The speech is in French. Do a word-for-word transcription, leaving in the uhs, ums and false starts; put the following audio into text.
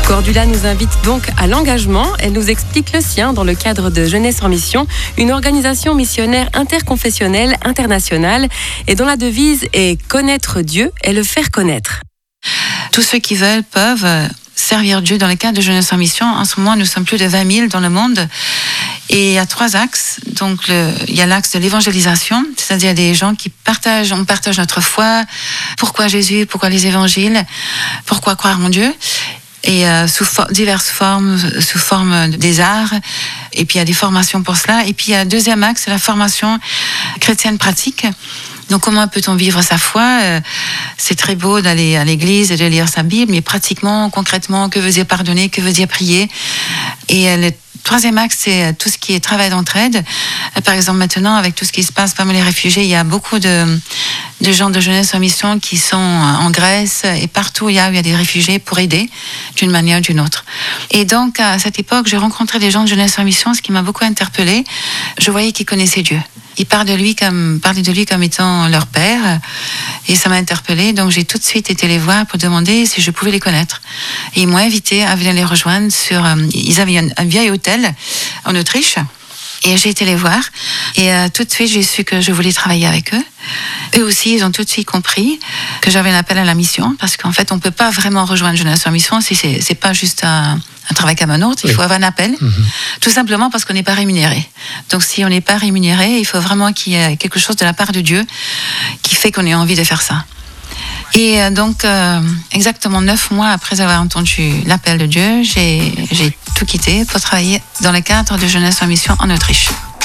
Cordula nous invite donc à l'engagement. Elle nous explique le sien dans le cadre de Jeunesse en Mission, une organisation missionnaire interconfessionnelle internationale et dont la devise est connaître Dieu et le faire connaître. Tous ceux qui veulent peuvent servir Dieu dans le cadre de Jeunesse en Mission. En ce moment, nous sommes plus de vingt mille dans le monde. Et il y a trois axes. Donc, le, il y a l'axe de l'évangélisation, c'est-à-dire des gens qui partagent, on partage notre foi. Pourquoi Jésus? Pourquoi les évangiles? Pourquoi croire en Dieu? Et euh, sous for- diverses formes, sous forme des arts. Et puis, il y a des formations pour cela. Et puis, il y a un deuxième axe, c'est la formation chrétienne pratique. Donc, comment peut-on vivre sa foi? euh, C'est très beau d'aller à l'église et de lire sa Bible, mais pratiquement, concrètement, que veut dire pardonner? Que veut dire prier? Et euh, le troisième axe, c'est tout ce qui est travail d'entraide. Euh, par exemple, maintenant, avec tout ce qui se passe parmi les réfugiés, il y a beaucoup de, de gens de Jeunesse en Mission qui sont en Grèce et partout où il y a, où il y a des réfugiés pour aider d'une manière ou d'une autre. Et donc, à cette époque, j'ai rencontré des gens de Jeunesse en Mission, ce qui m'a beaucoup interpellée. Je voyais qu'ils connaissaient Dieu. Ils parlaient de lui comme, parlaient de lui comme étant leur père. Et ça m'a interpellée. Donc, j'ai tout de suite été les voir pour demander si je pouvais les connaître. Et ils m'ont invité à venir les rejoindre sur, euh, ils avaient un, un vieil hôtel en Autriche. Et j'ai été les voir. Et euh, tout de suite, j'ai su que je voulais travailler avec eux. Eux aussi, ils ont tout de suite compris que j'avais un appel à la mission. Parce qu'en fait, on ne peut pas vraiment rejoindre Jeunesse en Mission si c'est, c'est pas juste un, un travail comme un autre. Il oui. faut avoir un appel. Mm-hmm. Tout simplement parce qu'on n'est pas rémunéré. Donc, si on n'est pas rémunéré, il faut vraiment qu'il y ait quelque chose de la part de Dieu qui fait qu'on ait envie de faire ça. Et donc, euh, exactement neuf mois après avoir entendu l'appel de Dieu, j'ai, j'ai tout quitté pour travailler dans le cadre de Jeunesse en Mission en Autriche.